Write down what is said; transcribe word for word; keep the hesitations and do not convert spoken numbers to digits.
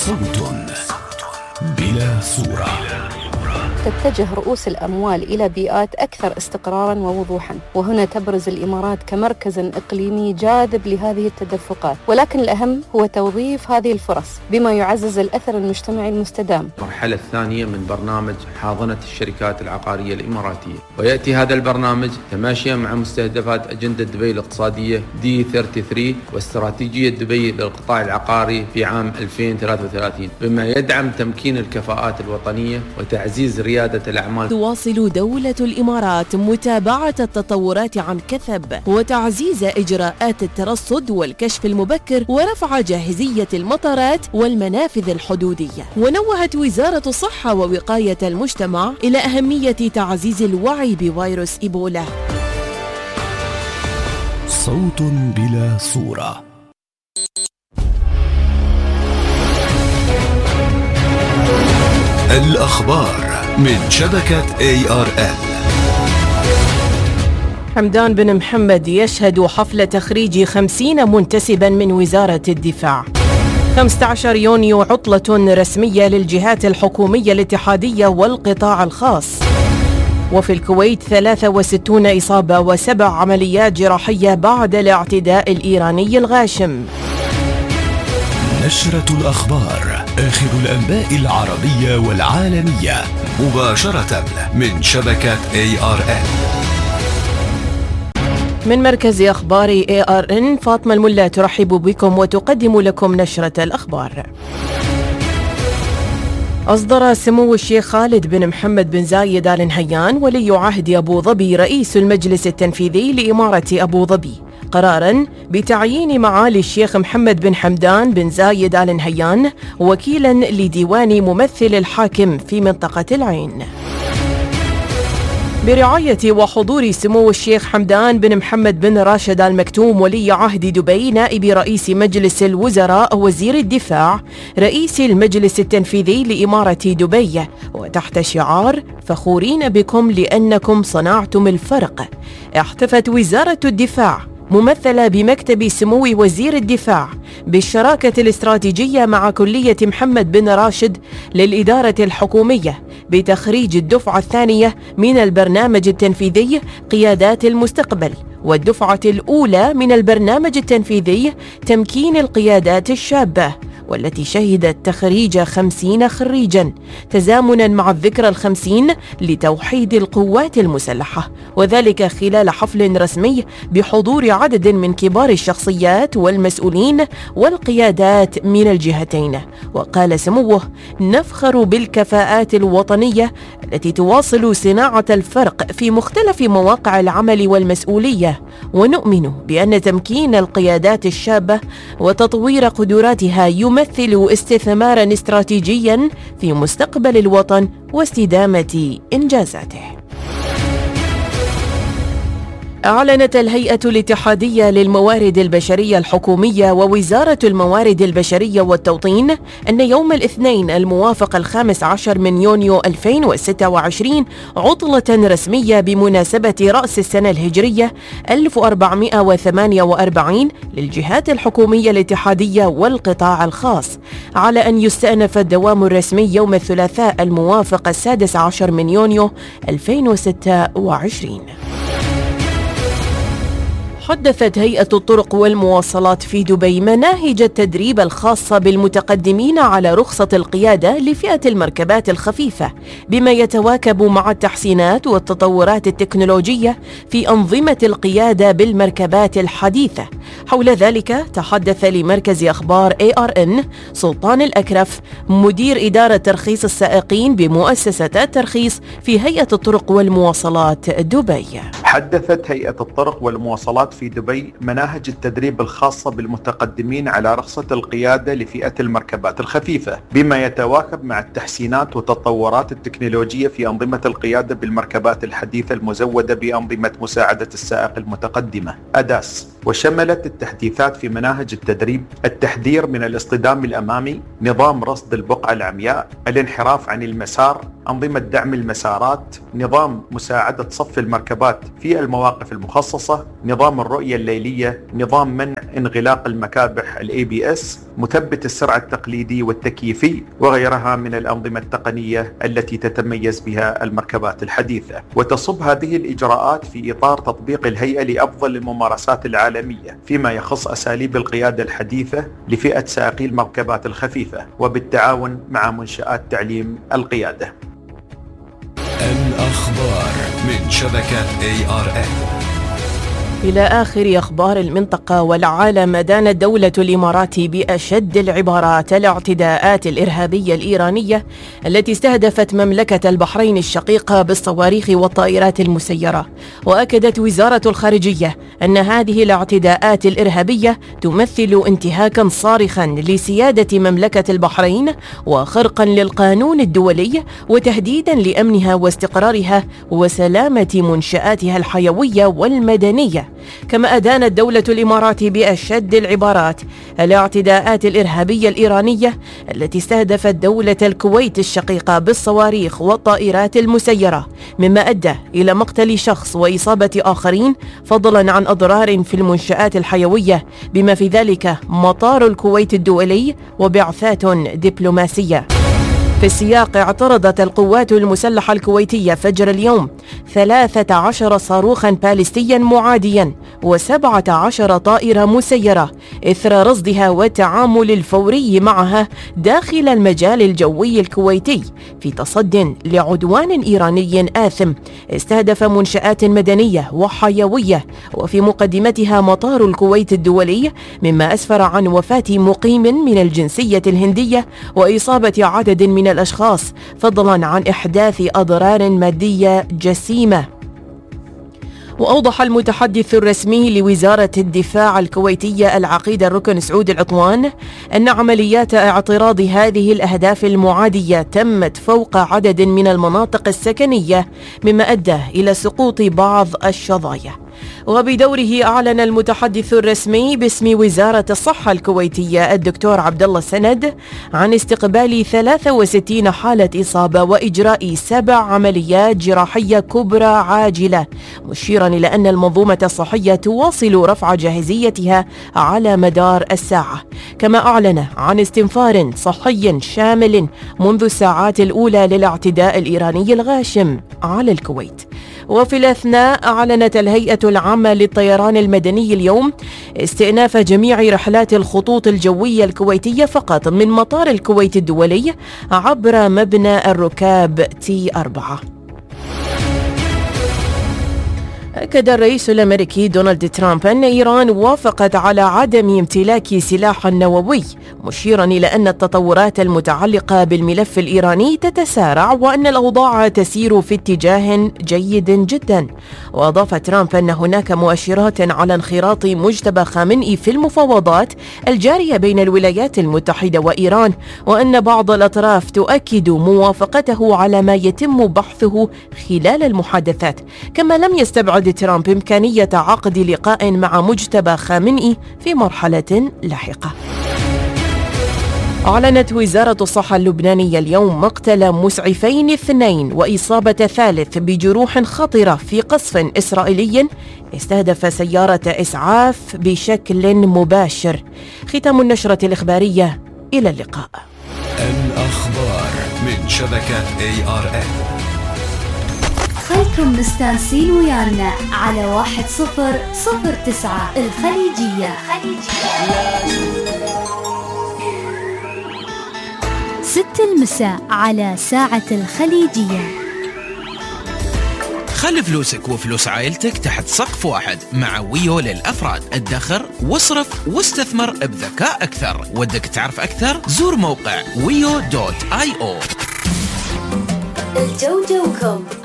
صوت بلا صورة. تتجه رؤوس الأموال إلى بيئات أكثر استقراراً ووضوحاً، وهنا تبرز الإمارات كمركز إقليمي جاذب لهذه التدفقات، ولكن الأهم هو توظيف هذه الفرص بما يعزز الأثر المجتمعي المستدام. المرحلة الثانية من برنامج حاضنة الشركات العقارية الإماراتية، ويأتي هذا البرنامج تماشيا مع مستهدفات أجندة دبي الاقتصادية دي ثلاثة وثلاثين واستراتيجية دبي للقطاع العقاري في عام ألفين وثلاثة وثلاثين، بما يدعم تمكين الكفاءات الوطنية وتعزيز ريادة الأعمال. تواصل دولة الإمارات متابعة التطورات عن كثب وتعزيز إجراءات الترصد والكشف المبكر ورفع جاهزية المطارات والمنافذ الحدودية. ونوهت وزارة الصحة ووقاية المجتمع إلى أهمية تعزيز الوعي بفيروس إيبولا. صوت بلا صورة. الأخبار من شبكة إيه آر إل. حمدان بن محمد يشهد حفل تخريج خمسين منتسبا من وزارة الدفاع. خمسة عشر يونيو عطلة رسمية للجهات الحكومية الاتحادية والقطاع الخاص. وفي الكويت ثلاثة وستين إصابة وسبع عمليات جراحية بعد الاعتداء الإيراني الغاشم. نشرة الأخبار، آخر الأنباء العربية والعالمية مباشرة من شبكة إيه آر إل. من مركز أخبار إيه آر إن، فاطمة الملا ترحب بكم وتقدم لكم نشرة الأخبار. أصدر سمو الشيخ خالد بن محمد بن زايد آل نهيان ولي عهد أبو ظبي رئيس المجلس التنفيذي لإمارة أبو ظبي قراراً بتعيين معالي الشيخ محمد بن حمدان بن زايد آل نهيان وكيلاً لديوان ممثل الحاكم في منطقة العين. برعاية وحضور سمو الشيخ حمدان بن محمد بن راشد آل مكتوم ولي عهد دبي نائب رئيس مجلس الوزراء وزير الدفاع رئيس المجلس التنفيذي لإمارة دبي، وتحت شعار فخورين بكم لأنكم صنعتم الفرق، احتفت وزارة الدفاع ممثلة بمكتب سمو وزير الدفاع بالشراكة الاستراتيجية مع كلية محمد بن راشد للإدارة الحكومية بتخريج الدفعة الثانية من البرنامج التنفيذي قيادات المستقبل، والدفعة الأولى من البرنامج التنفيذي تمكين القيادات الشابة، والتي شهدت تخريج خمسين خريجاً تزامناً مع الذكرى الخمسين لتوحيد القوات المسلحة، وذلك خلال حفل رسمي بحضور عدد من كبار الشخصيات والمسؤولين والقيادات من الجهتين. وقال سموه: نفخر بالكفاءات الوطنية التي تواصل صناعة الفرق في مختلف مواقع العمل والمسؤولية، ونؤمن بأن تمكين القيادات الشابة وتطوير قدراتها يمثل استثماراً استراتيجياً في مستقبل الوطن واستدامة إنجازاته. أعلنت الهيئة الاتحادية للموارد البشرية الحكومية ووزارة الموارد البشرية والتوطين أن يوم الاثنين الموافق الخامس عشر من يونيو ألفين وستة وعشرين عطلة رسمية بمناسبة رأس السنة الهجرية ألف وأربعمائة وثمانية وأربعين للجهات الحكومية الاتحادية والقطاع الخاص، على أن يستأنف الدوام الرسمي يوم الثلاثاء الموافق السادس عشر من يونيو ألفين وستة وعشرين. حدثت هيئة الطرق والمواصلات في دبي مناهج التدريب الخاصة بالمتقدمين على رخصة القيادة لفئة المركبات الخفيفة، بما يتواكب مع التحسينات والتطورات التكنولوجية في أنظمة القيادة بالمركبات الحديثة. حول ذلك تحدث لمركز أخبار إيه آر إن سلطان الأكرف مدير إدارة ترخيص السائقين بمؤسسة الترخيص في هيئة الطرق والمواصلات دبي. حدثت هيئة الطرق والمواصلات في دبي مناهج التدريب الخاصة بالمتقدمين على رخصة القيادة لفئة المركبات الخفيفة، بما يتواكب مع التحسينات والتطورات التكنولوجية في أنظمة القيادة بالمركبات الحديثة المزودة بأنظمة مساعدة السائق المتقدمة أداس. وشملت التحديثات في مناهج التدريب، التحذير من الاصطدام الأمامي، نظام رصد البقعة العمياء، الانحراف عن المسار، أنظمة دعم المسارات، نظام مساعدة صف المركبات في المواقف المخصصة، نظام الرؤية الليلية، نظام منع انغلاق المكابح ال إيه بي إس، مثبت السرعة التقليدي والتكييفي، وغيرها من الأنظمة التقنية التي تتميز بها المركبات الحديثة. وتصب هذه الإجراءات في إطار تطبيق الهيئة لأفضل الممارسات العالمية فيما يخص أساليب القيادة الحديثة لفئة سائقي المركبات الخفيفة، وبالتعاون مع منشآت تعليم القيادة. الأخبار من شبكة إيه آر إن. إلى آخر أخبار المنطقة والعالم، أدانت دولة الإمارات بأشد العبارات الاعتداءات الإرهابية الإيرانية التي استهدفت مملكة البحرين الشقيقة بالصواريخ والطائرات المسيرة. وأكدت وزارة الخارجية أن هذه الاعتداءات الإرهابية تمثل انتهاكا صارخا لسيادة مملكة البحرين وخرقا للقانون الدولي وتهديدا لأمنها واستقرارها وسلامة منشآتها الحيوية والمدنية. كما أدانت دولة الإمارات بأشد العبارات الاعتداءات الإرهابية الإيرانية التي استهدفت دولة الكويت الشقيقة بالصواريخ والطائرات المسيرة، مما أدى إلى مقتل شخص وإصابة آخرين، فضلا عن أضرار في المنشآت الحيوية بما في ذلك مطار الكويت الدولي وبعثات دبلوماسية. في السياق، اعترضت القوات المسلحة الكويتية فجر اليوم ثلاثة عشر صاروخا باليستيا معاديا وسبعة عشر طائرة مسيرة إثر رصدها والتعامل الفوري معها داخل المجال الجوي الكويتي في تصد لعدوان إيراني آثم استهدف منشآت مدنية وحيوية وفي مقدمتها مطار الكويت الدولي، مما أسفر عن وفاة مقيم من الجنسية الهندية وإصابة عدد من الأشخاص، فضلا عن إحداث أضرار مادية جسيمة. وأوضح المتحدث الرسمي لوزارة الدفاع الكويتية العقيد الركن سعود العطوان أن عمليات اعتراض هذه الأهداف المعادية تمت فوق عدد من المناطق السكنية، مما أدى إلى سقوط بعض الشظايا. وبدوره أعلن المتحدث الرسمي باسم وزارة الصحة الكويتية الدكتور عبد الله السند عن استقبال ثلاثة وستين حالة إصابة وإجراء سبع عمليات جراحية كبرى عاجلة، مشيرا إلى أن المنظومة الصحية تواصل رفع جاهزيتها على مدار الساعة. كما أعلن عن استنفار صحي شامل منذ الساعات الأولى للاعتداء الإيراني الغاشم على الكويت. وفي الأثناء، أعلنت الهيئة العامة للطيران المدني اليوم استئناف جميع رحلات الخطوط الجوية الكويتية فقط من مطار الكويت الدولي عبر مبنى الركاب تي أربعة. أكد الرئيس الأمريكي دونالد ترامب أن إيران وافقت على عدم امتلاك سلاح نووي، مشيرا إلى أن التطورات المتعلقة بالملف الإيراني تتسارع وأن الأوضاع تسير في اتجاه جيد جدا. وأضاف ترامب أن هناك مؤشرات على انخراط مجتبى خامنئي في المفاوضات الجارية بين الولايات المتحدة وإيران، وأن بعض الأطراف تؤكد موافقته على ما يتم بحثه خلال المحادثات. كما لم يستبعد ترامب إمكانية عقد لقاء مع مجتبى خامنئي في مرحلة لاحقة. أعلنت وزارة الصحة اللبنانية اليوم مقتل مسعفين اثنين وإصابة ثالث بجروح خطرة في قصف إسرائيلي استهدف سيارة إسعاف بشكل مباشر. ختام النشرة الإخبارية، إلى اللقاء. الأخبار من شبكة إيه آر إن. خلكم مستانسين ويانا على واحد صفر صفر تسعة الخليجية. ست المساء على ساعة الخليجية. خلي فلوسك وفلوس عائلتك تحت سقف واحد مع ويو للأفراد. ادخر واصرف واستثمر بذكاء أكثر. ودك تعرف أكثر؟ زور موقع ويو دوت آي أو. الجو جوكم.